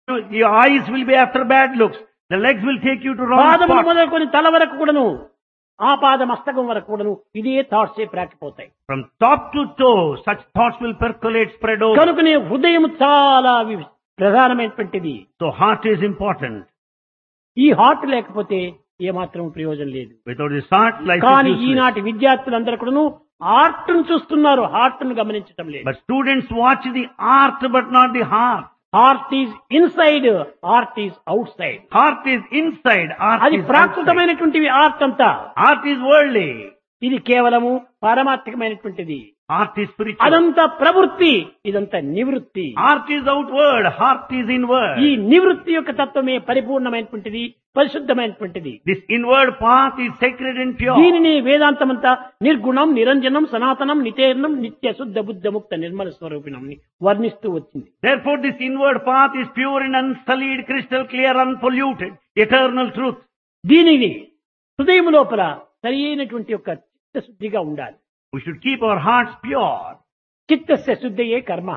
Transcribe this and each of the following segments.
Your eyes will be after bad looks. The legs will take you to wrong పాదములు spots. మొదలుకొని తల వరకు కూడాను ఆ పాద మస్తకం వరకు కూడాను ఇదే థాట్సే ప్రాకిపోతాయి. From top to toe, such thoughts will percolate, spread over. కనుకనే హృదయం చాలా ప్రధానమైనటువంటిది. So heart is important. ఈ హార్ట్ లేకపోతే ఏమాత్రం ప్రయోజనం లేదు. Without this heart, life కానీ is useless. ఈనాటి విద్యార్థులందరూ కూడాను ఆర్ట్ ను చూస్తున్నారు, హార్ట్ ను గమనించటం లేదు. But students watch the art but not the heart. Heart is inside, art is out side. Heart is inside, art అది is outside. ప్రాకృతమైనటువంటివి ఆర్ట్ అంతా. Art is worldly. ఇది కేవలము పారమార్థికమైనటువంటిది. Art is spiritual. అదంతా ప్రవృత్తి, ఇదంతా నివృత్తి. Art is outward, heart is inward. ఈ నివృత్తి యొక్క తత్వమే పరిపూర్ణమైనటువంటిది, పరిశుద్ధమైనటువంటిది. This inward path is sacred and pure. దీనిని వేదాంతమంతా నిర్గుణం, నిరంజనం, సనాతనం, నితేర్ణం, నిత్య శుద్ధ బుద్ధ ముక్త నిర్మల స్వరూపిణం వర్ణిస్తూ వచ్చింది. Therefore this inward path is pure and unsullied, crystal clear, unpolluted, eternal truth. దీనిని హృదయం లోపల సరి అయినటువంటి యొక్క చిత్తశుద్ధిగా ఉండాలి. We should keep our hearts pure. చిత్తస్య శుద్ధయే కర్మ.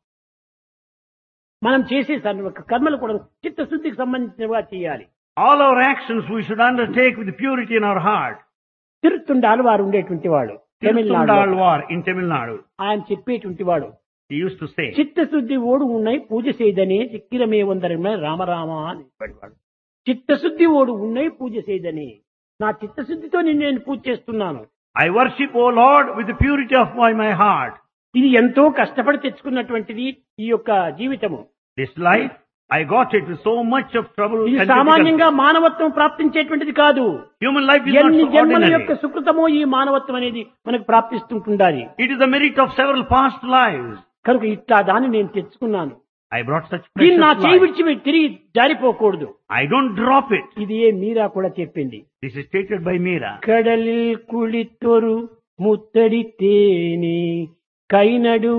మనం చేసే కర్మలు కూడా చిత్తశుద్ధికి సంబంధించినవిగా చేయాలి. All our actions we should undertake with purity in our heart. తిరుత్తుండాలు వారు ఉండేటువంటి వాడు Tamil Nadu, Tirthundalvar in Tamil Nadu. ఆయన చెప్పేటువంటి వాడు He used to say, చిత్తశుద్ధి ఓడు ఉన్నాయి పూజ చేయదనే చిక్కిరమే వందరమే రామరామ అని చెప్పేవాడు. చిత్తశుద్ధి ఓడు ఉన్నాయి పూజ చేయదని, నా చిత్తశుద్ధితో నేను పూజ చేస్తున్నాను. I worship, O Lord, with the purity of my heart. ఇది ఎంతో కష్టపడి తెచ్చుకున్నటువంటిది ఈ యొక్క జీవితము. This life, I got it with so much of trouble ఇది and సామాన్యంగా difficulty. మానవత్వం ప్రాప్తించేటువంటిది కాదు. Human life is not ఎన్ని so జన్మల యొక్క ordinary. సుకృతమో ఈ మానవత్వం అనేది మనకు ప్రాప్తిస్తుంటుండాలి. It is the merit of several past lives. కనుక ఇట్లా దాన్ని నేను తెచ్చుకున్నాను. I brought such దీన్ని నా precious చేయి life. విడిచి తిరిగి జారిపోకూడదు. I don't drop it. ఇది ఏ మీరా కూడా చెప్పింది. This is stated by Meera. కడలిల్ కుళితొరు ముత్తడి తేని కైనడు